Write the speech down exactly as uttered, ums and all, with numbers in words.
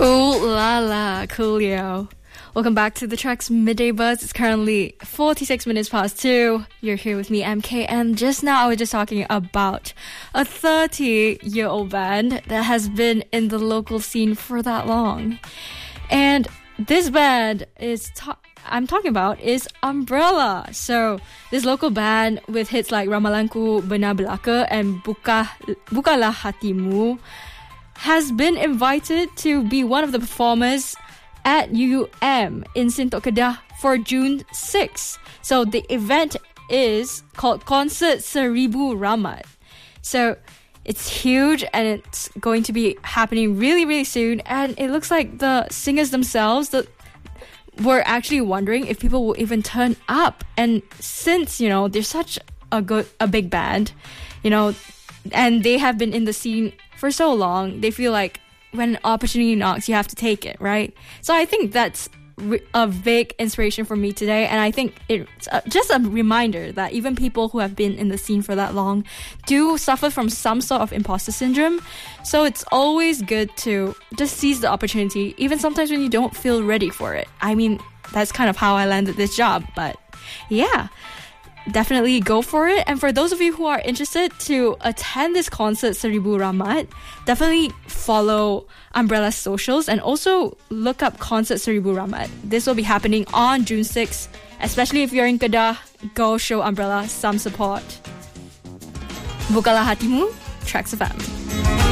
Ooh la la, coolio. Welcome back to the Trax Midday Buzz. It's currently forty-six minutes past two. You're here with me, M K, and just now I was just talking about a thirty-year-old band that has been in the local scene for that long. And this band is ta- I'm talking about is Umbrella. So this local band with hits like Ramalanku Benar Belaka and Buka Bukalah Hatimu has been invited to be one of the performers at U U M in Sintok Kedah for June sixth. So the event is called Concert Seribu Rahmat. So it's huge and it's going to be happening really, really soon. And it looks like the singers themselves that were actually wondering if people will even turn up. And since, you know, they're such a good, a big band, you know, and they have been in the scene for so long, they feel like when an opportunity knocks, you have to take it, right? So I think that's a big inspiration for me today, and I think it's just a reminder that even people who have been in the scene for that long do suffer from some sort of imposter syndrome. So it's always good to just seize the opportunity, even sometimes when you don't feel ready for it. I mean, that's kind of how I landed this job, but yeah, definitely go for it. And for those of you who are interested to attend this concert, Seribu Rahmat, definitely follow Umbrella's socials and also look up Concert Seribu Rahmat. This will be happening on June sixth. Especially if you're in Kedah, go show Umbrella some support. Bukalah Hatimu, Trax F M.